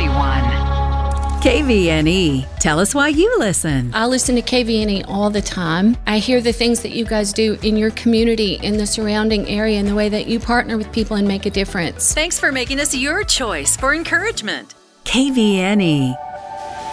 31. KVNE. Tell us why you listen. I listen to KVNE all the time. I hear the things that you guys do in your community, in the surrounding area, and the way that you partner with people and make a difference. Thanks for making us your choice for encouragement. KVNE.